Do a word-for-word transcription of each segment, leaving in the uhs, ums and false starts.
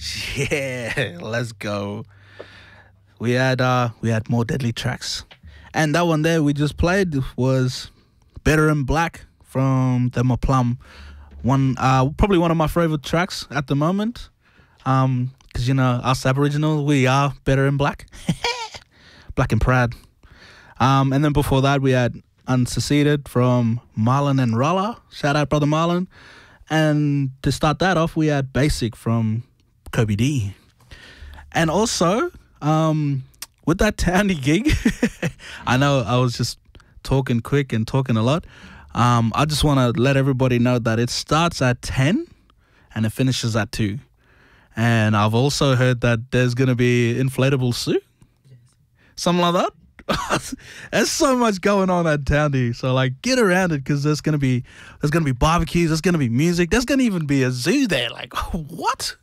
Yeah, let's go. We had uh we had more deadly tracks. And that one there we just played was Better in Black from the Maplum. One uh probably one of my favorite tracks at the moment. Um because you know us Aboriginal, we are better in black. Black and proud. Um and then before that we had Unseceded from Marlon and Rolla. Shout out brother Marlon. And to start that off we had Basic from Kobe D. And also, um, with that Townie gig, I know I was just talking quick and talking a lot. Um, I just want to let everybody know that it starts at ten and it finishes at two. And I've also heard that there's going to be inflatable Sue. Something like that. There's so much going on at Townie. So like get around it because there's gonna be there's gonna be barbecues, there's gonna be music, there's gonna even be a zoo there. Like what?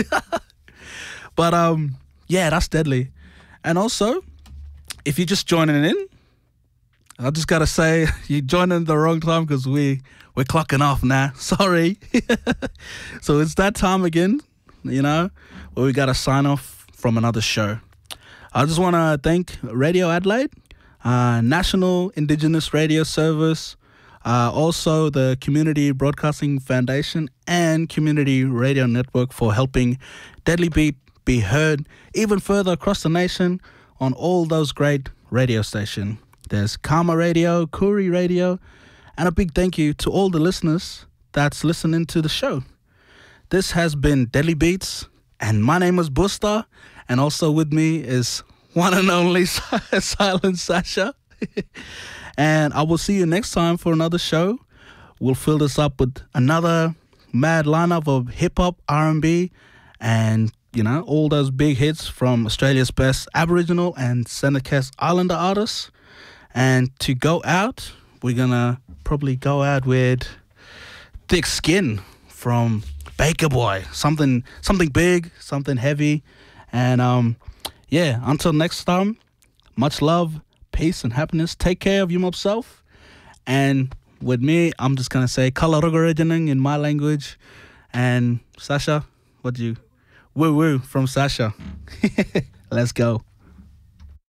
But um yeah, that's deadly. And also, if you're just joining in, I just gotta say you're joining the wrong time because we we're clocking off now. Sorry. So it's that time again, you know, where we gotta sign off from another show. I just want to thank Radio Adelaide, uh, National Indigenous Radio Service, uh, also the Community Broadcasting Foundation and Community Radio Network for helping Deadly Beat be heard even further across the nation on all those great radio stations. There's Karma Radio, Kuri Radio, and a big thank you to all the listeners that's listening to the show. This has been Deadly Beats, and my name is Busta, and also with me is one and only Silent Sasha. And I will see you next time for another show. We'll fill this up with another mad lineup of hip-hop, R and B, and, you know, all those big hits from Australia's best Aboriginal and Senecas Islander artists. And to go out, we're going to probably go out with Thick Skin from Baker Boy. Something something big, something heavy. And, um... yeah, until next time, much love, peace, and happiness. Take care of yourself. And with me, I'm just going to say Kalarugarajanang in my language. And Sasha, what do you? Woo woo from Sasha. Let's go.